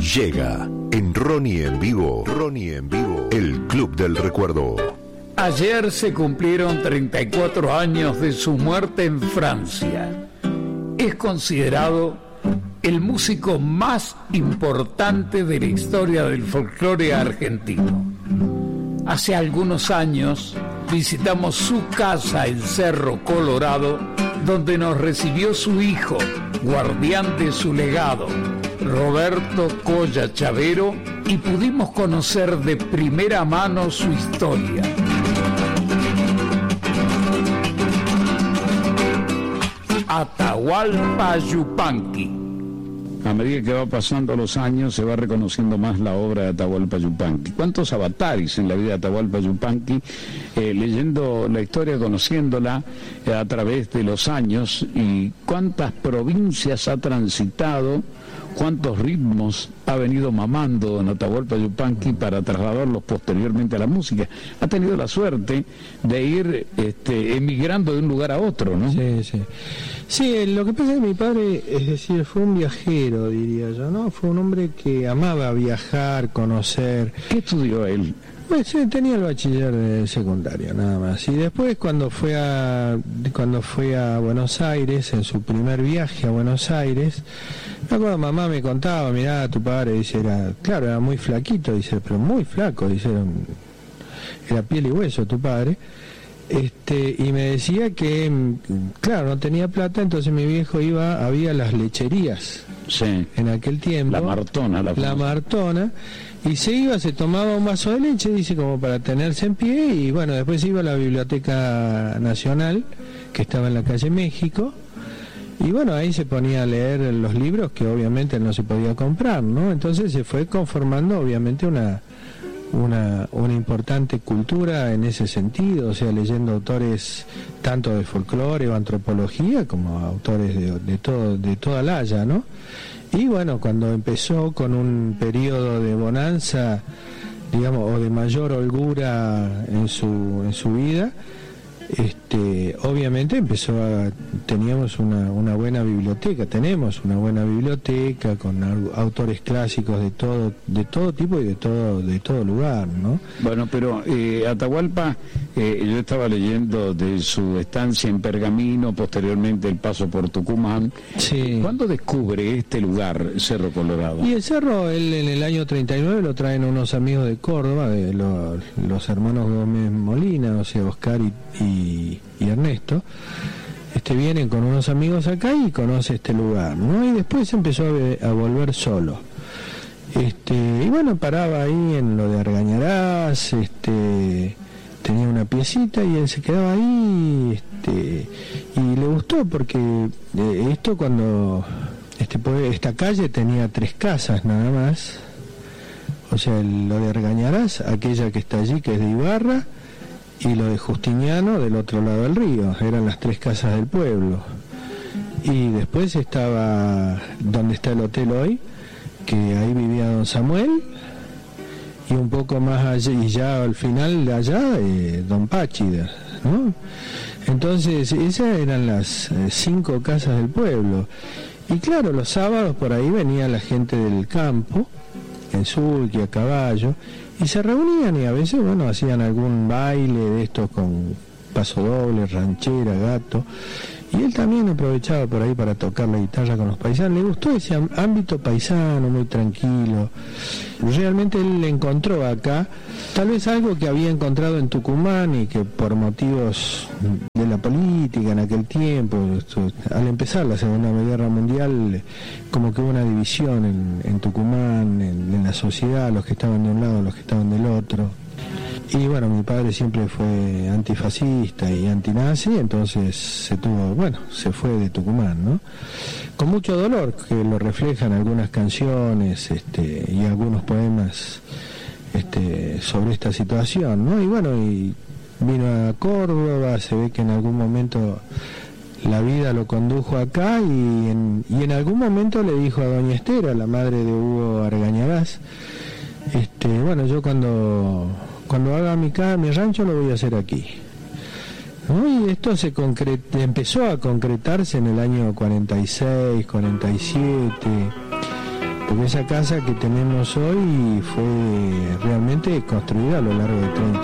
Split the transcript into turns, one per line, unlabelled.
Llega en Ronnie en Vivo, el Club del Recuerdo.
Ayer se cumplieron 34 años de su muerte en Francia. Es considerado el músico más importante de la historia del folclore argentino. Hace algunos años visitamos su casa en Cerro Colorado, donde nos recibió su hijo, guardián de su legado, Roberto Colla Chavero, y pudimos conocer de primera mano su historia. Atahualpa Yupanqui.
A medida que va pasando los años se va reconociendo más la obra de Atahualpa Yupanqui. ¿Cuántos avatares en la vida de Atahualpa Yupanqui? Leyendo la historia, conociéndola a través de los años, y cuántas provincias ha transitado, cuántos ritmos ha venido mamando don Atahualpa Yupanqui para trasladarlos posteriormente a la música. Ha tenido la suerte de ir emigrando de un lugar a otro, ¿no?
Sí, sí. Sí, lo que pasa es que mi padre, es decir, fue un viajero, diría yo, ¿no? Fue un hombre que amaba viajar, conocer.
¿Qué estudió él?
Pues sí, tenía el bachiller de secundario, nada más. Y después cuando fue a Buenos Aires, en su primer viaje a Buenos Aires, me acuerdo, mamá me contaba, mirá, tu padre, dice, era muy flaquito, dice, pero muy flaco, dice, era piel y hueso tu padre. Y me decía que, claro, no tenía plata, entonces mi viejo había las lecherías,
sí,
en aquel tiempo.
La Martona.
Y se tomaba un vaso de leche, dice, como para tenerse en pie, y bueno, después iba a la Biblioteca Nacional, que estaba en la calle México, y bueno, ahí se ponía a leer los libros que obviamente no se podía comprar, ¿no? Entonces se fue conformando obviamente una importante cultura en ese sentido, o sea, leyendo autores tanto de folclore o antropología como autores de toda la haya, ¿no? Y bueno, cuando empezó con un periodo de bonanza, digamos, o de mayor holgura en su vida, obviamente teníamos una buena biblioteca, tenemos una buena biblioteca con autores clásicos de todo tipo y de todo lugar, ¿no?
Bueno, pero Atahualpa, yo estaba leyendo de su estancia en Pergamino, posteriormente el paso por Tucumán.
Sí.
¿Cuándo descubre este lugar, Cerro Colorado?
Y el cerro, él en el año 39 lo traen unos amigos de Córdoba, de los hermanos Gómez Molina, o sea, Oscar y Ernesto. Vienen con unos amigos acá y conoce este lugar, ¿no? Y después empezó a volver solo. Y bueno, paraba ahí en lo de Argañarás, tenía una piecita y él se quedaba ahí, y le gustó porque esta calle tenía 3 casas nada más, o sea, lo de Argañarás, aquella que está allí, que es de Ibarra, y lo de Justiniano del otro lado del río, eran las 3 casas del pueblo. Y después estaba donde está el hotel hoy, que ahí vivía don Samuel, y un poco más allá, y ya al final de allá, don Páchida, ¿no? Entonces esas eran las 5 casas del pueblo. Y claro, los sábados por ahí venía la gente del campo, en sulky, a caballo, y se reunían y a veces, bueno, hacían algún baile de estos con paso doble, ranchera, gato, y él también aprovechaba por ahí para tocar la guitarra con los paisanos. Le gustó ese ámbito paisano, muy tranquilo. Realmente él encontró acá tal vez algo que había encontrado en Tucumán y que por motivos de la política en aquel tiempo, al empezar la Segunda Guerra Mundial, como que hubo una división en Tucumán, en la sociedad, los que estaban de un lado, los que estaban del otro. Y bueno, mi padre siempre fue antifascista y antinazi, entonces se fue de Tucumán, ¿no? Con mucho dolor, que lo reflejan algunas canciones y algunos poemas sobre esta situación, ¿no? Y bueno, y vino a Córdoba, se ve que en algún momento la vida lo condujo acá y en algún momento le dijo a doña Estera, la madre de Hugo Argañarás, bueno, yo cuando haga mi rancho lo voy a hacer aquí, ¿no? Y esto empezó a concretarse en el año 46, 47, porque esa casa que tenemos hoy fue realmente construida a lo largo de 30